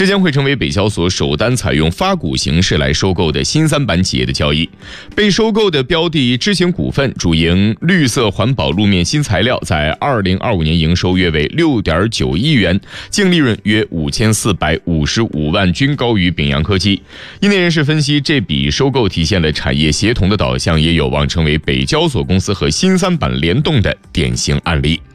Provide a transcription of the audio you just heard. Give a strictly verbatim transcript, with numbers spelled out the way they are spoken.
这将会成为北交所首单采用发股形式来收购的新三板企业的交易。被收购的标的知行股份主营绿色环保路面新材料，在二零二五年营收约为 六点九亿元，净利润约五千四百五十五万，均高于炳洋科技。业内人士分析，这笔收购体现了产业协同的导向，也有望成为北交所公司和新三板联动的典型案例。